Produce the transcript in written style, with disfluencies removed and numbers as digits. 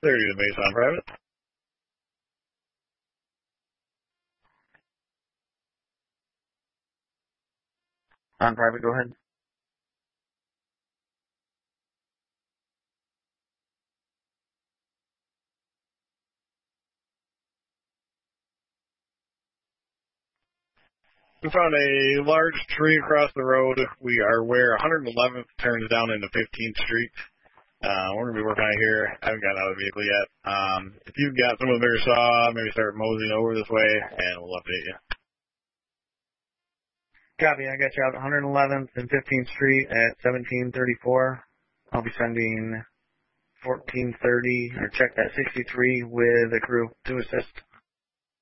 30 to base on private. On private, go ahead. We found a large tree across the road. We are where 111th turns down into 15th Street. We're going to be working on it here. I haven't gotten out of the vehicle yet. If you've got some of the bigger saw, maybe start moseying over this way, and we'll update you. Copy, I got you out 111th and 15th Street at 1734. I'll be sending 1430, or check that 63 with a crew to assist.